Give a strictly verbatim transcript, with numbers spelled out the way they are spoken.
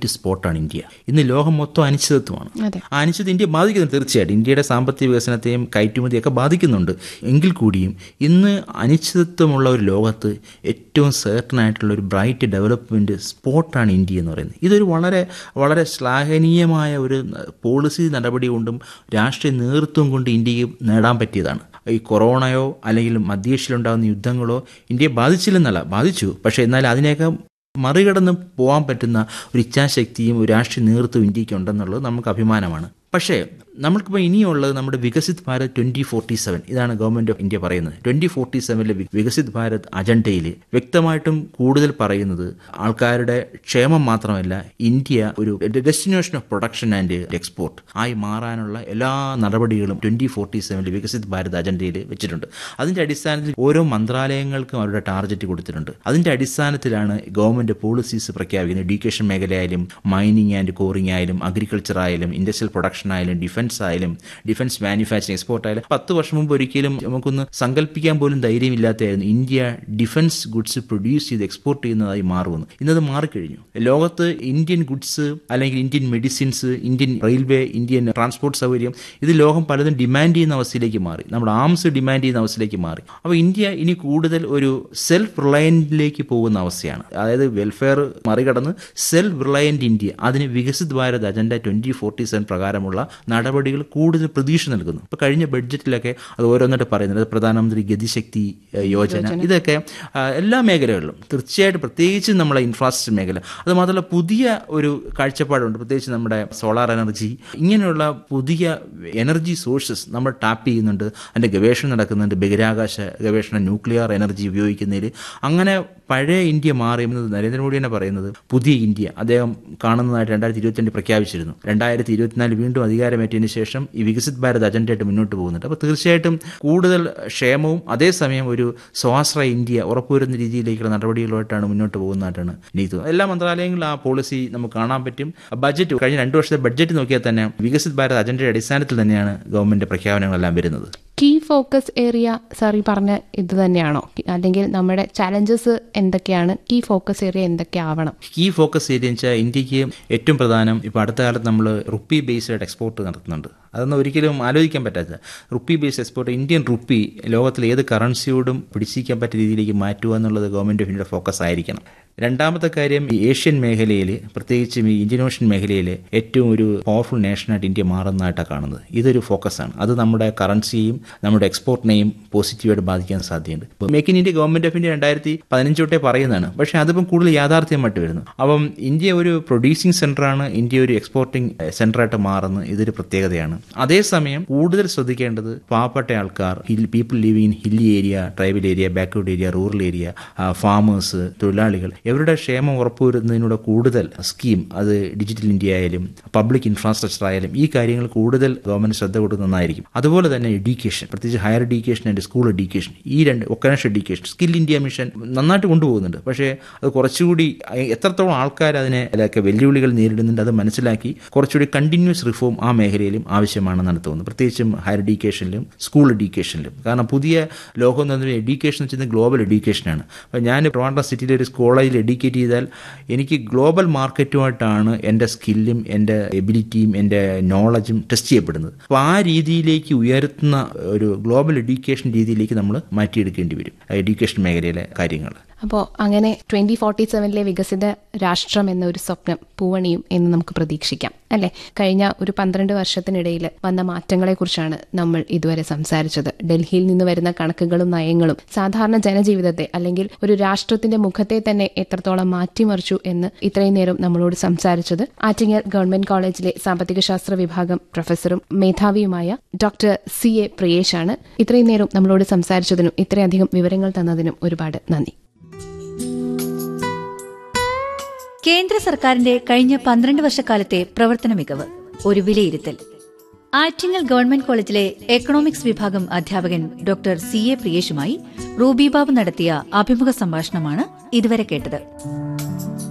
Bright സ്പോട്ടാണ് India. ഇന്ന് ലോകം മൊത്തം അനിശ്ചിതത്വമാണ്. ആ അനിശ്ചിതം ഇന്ത്യ ബാധിക്കുന്നുണ്ട്. തീർച്ചയായിട്ടും ഇന്ത്യയുടെ സാമ്പത്തിക വികസനത്തെയും കയറ്റുമതിയൊക്കെ ബാധിക്കുന്നുണ്ട്. എങ്കിൽ കൂടിയും ഇന്ന് അനിശ്ചിതത്വമുള്ള ഒരു ലോകത്ത് ഏറ്റവും സേർട്ടൺ ആയിട്ടുള്ള ഒരു ബ്രൈറ്റ് ഡെവലപ്മെൻറ്റ് സ്പോട്ടാണ് ഇന്ത്യ എന്ന് പറയുന്നത്. ഇതൊരു വളരെ വളരെ ശ്ലാഘനീയമായ ഒരു പോളിസി നടപടി കൊണ്ടും രാഷ്ട്രീയ നേതൃത്വം കൊണ്ട് ഇന്ത്യക്ക് നേടാൻ പറ്റിയതാണ്. ഈ കൊറോണയോ അല്ലെങ്കിൽ മധ്യേഷ്യയിലുണ്ടാകുന്ന യുദ്ധങ്ങളോ ഇന്ത്യയെ ബാധിച്ചില്ലെന്നല്ല, ബാധിച്ചു. പക്ഷേ എന്നാൽ അതിനെയൊക്കെ മറികടന്ന് പോകാൻ പറ്റുന്ന ഒരു ഇച്ഛാശക്തിയും ഒരു രാഷ്ട്രീയ നേതൃത്വം ഇന്ത്യക്ക് ഉണ്ടെന്നുള്ളത് നമുക്ക് അഭിമാനമാണ്. പക്ഷേ നമ്മൾക്കിപ്പോൾ ഇനിയുള്ളത് നമ്മുടെ Viksit Bharat twenty forty seven ഇതാണ് ഗവൺമെൻറ് ഓഫ് ഇന്ത്യ പറയുന്നത്. ട്വൻറ്റി ഫോർട്ടി സെവനിലെ വികസിത് ഭാരത് അജണ്ടയിൽ വ്യക്തമായിട്ടും കൂടുതൽ പറയുന്നത് ആൾക്കാരുടെ ക്ഷേമം മാത്രമല്ല, ഇന്ത്യ ഒരു destination of production and export ആയി മാറാനുള്ള എല്ലാ നടപടികളും ട്വൻറ്റി ഫോർട്ടി സെവനിൽ വികസിത് ഭാരത് അജണ്ടയിൽ വെച്ചിട്ടുണ്ട്. അതിൻ്റെ അടിസ്ഥാനത്തിൽ ഓരോ മന്ത്രാലയങ്ങൾക്കും അവരുടെ ടാർഗറ്റ് കൊടുത്തിട്ടുണ്ട്. അതിൻ്റെ അടിസ്ഥാനത്തിലാണ് ഗവൺമെൻറ് പോളിസീസ് പ്രഖ്യാപിക്കുന്നത്. എഡ്യൂക്കേഷൻ മേഖലയായാലും മൈനിങ് ആൻഡ് കോറിംഗ് ആയാലും അഗ്രികൾച്ചർ ആയാലും ഇൻഡസ്ട്രിയൽ പ്രൊഡക്ഷൻ ആയാലും ഡിഫൻസ് ആയാലും ഡിഫൻസ് മാനുഫാക്ചറിങ് എക്സ്പോർട്ട് ആയാലും പത്ത് വർഷം മുമ്പ് ഒരിക്കലും നമുക്കൊന്ന് സങ്കല്പിക്കാൻ പോലും ധൈര്യമില്ലാത്തായിരുന്നു ഇന്ത്യ ഡിഫൻസ് ഗുഡ്സ് പ്രൊഡ്യൂസ് ചെയ്ത് എക്സ്പോർട്ട് ചെയ്യുന്നതായി മാറുമെന്ന്. ഇന്നത് മാറിക്കഴിഞ്ഞു. ലോകത്ത് ഇന്ത്യൻ ഗുഡ്സ് അല്ലെങ്കിൽ Indian medicines, Indian railway, Indian transport സൗകര്യം ഇത് ലോകം പലതും ഡിമാൻഡ് ചെയ്യുന്ന അവസ്ഥയിലേക്ക് മാറി. നമ്മുടെ ആംസ് ഡിമാൻഡ് ചെയ്യുന്ന അവസ്ഥയിലേക്ക് മാറി. അപ്പോൾ ഇന്ത്യ ഇനി കൂടുതൽ ഒരു സെൽഫ് റിലയൻറ്റിലേക്ക് പോകുന്ന അവസ്ഥയാണ്. അതായത് വെൽഫെയർ മറികടന്ന് സെൽഫ് റിലയൻറ്റ് ഇന്ത്യ, അതിന് Viksit Bharat agenda twenty forty seven പ്രകാരമുള്ള നടപടികൾ കൂടുതൽ പ്രതീക്ഷ നൽകുന്നു. ഇപ്പോൾ കഴിഞ്ഞ ബഡ്ജറ്റിലൊക്കെ അത് ഓരോന്നിട്ട് പറയുന്നത് പ്രധാനമന്ത്രി ഗതിശക്തി യോജന, ഇതൊക്കെ എല്ലാ മേഖലകളിലും തീർച്ചയായിട്ടും, പ്രത്യേകിച്ച് നമ്മളെ ഇൻഫ്രാസ്ട്രക്ചർ മേഖല, അതുമാത്രമല്ല പുതിയ ഒരു കാഴ്ചപ്പാടുണ്ട്. പ്രത്യേകിച്ച് നമ്മുടെ സോളാർ എനർജി, ഇങ്ങനെയുള്ള പുതിയ എനർജി സോഴ്സസ് നമ്മൾ ടാപ്പ് ചെയ്യുന്നുണ്ട്. അതിൻ്റെ ഗവേഷണം നടക്കുന്നുണ്ട്, ബഹിരാകാശ ഗവേഷണം, ന്യൂക്ലിയർ എനർജി ഉപയോഗിക്കുന്നതിൽ. അങ്ങനെ പഴയ ഇന്ത്യ മാറിയെന്നത് നരേന്ദ്രമോദി തന്നെ പറയുന്നത് പുതിയ ഇന്ത്യ അദ്ദേഹം കാണുന്നതായിട്ട് രണ്ടായിരത്തി ഇരുപത്തിരണ്ട് പ്രഖ്യാപിച്ചിരുന്നു. രണ്ടായിരത്തി ഇരുപത്തിനാല് വീണ്ടും അധികാരമേറ്റതിന് ശേഷം ഈ വികസിത് ഭാരത് അജണ്ടയായിട്ട് മുന്നോട്ട് പോകുന്നുണ്ട്. അപ്പോൾ തീർച്ചയായിട്ടും കൂടുതൽ ക്ഷേമവും അതേസമയം ഒരു സ്വാശ്രയ ഇന്ത്യ ഉറപ്പുവരുന്ന രീതിയിലേക്കുള്ള നടപടികളുമായിട്ടാണ് മുന്നോട്ട് പോകുന്നതായിട്ടാണ് എനിക്ക് തോന്നുന്നത്. എല്ലാ മന്ത്രാലയങ്ങളിലും ആ പോളിസി നമുക്ക് കാണാൻ പറ്റും. ബഡ്ജറ്റ് കഴിഞ്ഞ രണ്ടു വർഷത്തെ ബഡ്ജറ്റ് നോക്കിയാൽ തന്നെ വികസിത് ഭാരത് അജണ്ടയുടെ അടിസ്ഥാനത്തിൽ തന്നെയാണ് ഗവൺമെന്റ് പ്രഖ്യാപനങ്ങളെല്ലാം വരുന്നത്. കീ ഫോക്കസ് ഏരിയ സാർ ഈ പറഞ്ഞ ഇത് തന്നെയാണോ, അല്ലെങ്കിൽ നമ്മുടെ ചാലഞ്ചസ് എന്തൊക്കെയാണ്, key focus area എന്തൊക്കെയാവണം? Key focus area എന്ന് വെച്ചാൽ ഇന്ത്യക്ക് ഏറ്റവും പ്രധാനം ഇപ്പോൾ അടുത്ത കാലത്ത് നമ്മൾ റുപ്പി ബേസ്ഡ് എക്സ്പോർട്ട് നടത്തുന്നുണ്ട്. അതൊന്നും ഒരിക്കലും ആലോചിക്കാൻ പറ്റാത്ത rupee based export, Indian rupee ലോകത്തിലെ ഏത് കറൻസിയോടും പിടിച്ചിരിക്കാൻ പറ്റിയ രീതിയിലേക്ക് മാറ്റുക എന്നുള്ളത് ഗവൺമെൻറ് ഓഫ് ഇന്ത്യയുടെ ഫോക്കസ് ആയിരിക്കണം. രണ്ടാമത്തെ കാര്യം, ഈ ഏഷ്യൻ മേഖലയിൽ പ്രത്യേകിച്ചും ഈ ഇന്ത്യൻ ഓഷ്യൻ മേഖലയിൽ ഏറ്റവും ഒരു പവർഫുൾ നേഷനായിട്ട് ഇന്ത്യ മാറുന്നതായിട്ടാണ് കാണുന്നത്. ഇതൊരു ഫോക്കസാണ്. അത് നമ്മുടെ കറൻസിയെയും നമ്മുടെ എക്സ്പോർട്ടിനെയും പോസിറ്റീവായിട്ട് ബാധിക്കാൻ സാധ്യതയുണ്ട്. Make in India government of India രണ്ടായിരത്തി പതിനഞ്ച് തൊട്ടേ പറയുന്നതാണ്. പക്ഷേ അതിപ്പം കൂടുതൽ യാഥാർത്ഥ്യമായിട്ട് വരുന്നു. അപ്പം ഇന്ത്യ ഒരു പ്രൊഡ്യൂസിങ് സെന്ററാണ്, ഇന്ത്യ ഒരു എക്സ്പോർട്ടിംഗ് സെന്ററായിട്ട് മാറുന്നത്. ഇതൊരു പ്രത്യേകതയാണ്. അതേസമയം കൂടുതൽ ശ്രദ്ധിക്കേണ്ടത് പാവപ്പെട്ട ആൾക്കാർ, people living in hilly area, tribal area, backward area, rural area, farmers, തൊഴിലാളികൾ, ഇവരുടെ ക്ഷേമം ഉറപ്പുവരുന്നതിനൂടെ കൂടുതൽ സ്കീം, അത് ഡിജിറ്റൽ ഇന്ത്യ ആയാലും പബ്ലിക് ഇൻഫ്രാസ്ട്രക്ചർ ആയാലും ഈ കാര്യങ്ങൾ കൂടുതൽ ഗവൺമെന്റ് ശ്രദ്ധ കൊടുക്കുന്നതായിരിക്കും. അതുപോലെ തന്നെ എഡ്യൂക്കേഷൻ, പ്രത്യേകിച്ച് higher education and school education, ഈ രണ്ട് vocational education, skill India mission നന്നായിട്ട് കൊണ്ടുപോകുന്നുണ്ട്. പക്ഷേ അത് കുറച്ചുകൂടി എത്രത്തോളം ആൾക്കാർ അതിനെ അതിലൊക്കെ വെല്ലുവിളികൾ നേരിടുന്നുണ്ട് അത് മനസ്സിലാക്കി കുറച്ചുകൂടി കണ്ടിന്യൂസ് റിഫോം ആ മേഖലയിലും ആവശ്യമാണെന്നാണ് തോന്നുന്നത്. പ്രത്യേകിച്ചും ഹയർ എഡ്യൂക്കേഷനിലും സ്കൂൾ എഡ്യൂക്കേഷനിലും. കാരണം പുതിയ ലോകം എന്ന് പറഞ്ഞാൽ എഡ്യൂക്കേഷൻ എന്ന് വെച്ചാൽ ഗ്ലോബൽ എഡ്യൂക്കേഷനാണ്. അപ്പോൾ ഞാൻ ട്രിവാൻഡ്രം സിറ്റിയിലെ ഒരു കോളേജിൽ എഡ്യൂക്കേറ്റ് ചെയ്താൽ എനിക്ക് ഗ്ലോബൽ മാർക്കറ്റുമായിട്ടാണ് എൻ്റെ സ്കില്ലും എൻ്റെ എബിലിറ്റിയും എൻ്റെ നോളജും ടെസ്റ്റ് ചെയ്യപ്പെടുന്നത്. അപ്പോൾ ആ രീതിയിലേക്ക് ഉയർത്തുന്ന ഒരു ഗ്ലോബൽ എഡ്യൂക്കേഷൻ രീതിയിലേക്ക് നമ്മൾ മാറ്റിയെടുക്കേണ്ടി വരും എഡ്യൂക്കേഷൻ മേഖലയിലെ കാര്യങ്ങൾ. അപ്പോൾ അങ്ങനെ ട്വന്റി ഫോർട്ടി സെവനിലെ വികസിത രാഷ്ട്രം എന്ന ഒരു സ്വപ്നം പൂവണിയും എന്ന് നമുക്ക് പ്രതീക്ഷിക്കാം അല്ലെ? കഴിഞ്ഞ ഒരു പന്ത്രണ്ട് വർഷത്തിനിടയിൽ വന്ന മാറ്റങ്ങളെക്കുറിച്ചാണ് നമ്മൾ ഇതുവരെ സംസാരിച്ചത്. ഡൽഹിയിൽ നിന്ന് വരുന്ന കണക്കുകളും നയങ്ങളും സാധാരണ ജനജീവിതത്തെ അല്ലെങ്കിൽ ഒരു രാഷ്ട്രത്തിന്റെ മുഖത്തെ തന്നെ എത്രത്തോളം മാറ്റിമറിച്ചു എന്ന് ഇത്രയും നേരം നമ്മളോട് സംസാരിച്ചത് ആറ്റിങ്ങൽ ഗവൺമെന്റ് കോളേജിലെ സാമ്പത്തിക ശാസ്ത്ര വിഭാഗം പ്രൊഫസറും മേധാവിയുമായ ഡോക്ടർ സി എ പ്രിയേഷാണ്. ഇത്രയും നേരം നമ്മളോട് സംസാരിച്ചതിനും ഇത്രയധികം വിവരങ്ങൾ തന്നതിനും ഒരുപാട് നന്ദി. കേന്ദ്ര സർക്കാരിന്റെ കഴിഞ്ഞ പന്ത്രണ്ട് വർഷക്കാലത്തെ പ്രവർത്തന മികവ് ഒരു വിലയിരുത്തൽ. ആറ്റിങ്ങൽ ഗവൺമെന്റ് കോളേജിലെ എക്കണോമിക്സ് വിഭാഗം അധ്യാപകൻ doctor C A പ്രിയേഷുമായി Ruby Babu നടത്തിയ അഭിമുഖ സംഭാഷണമാണ് ഇതുവരെ കേട്ടത്.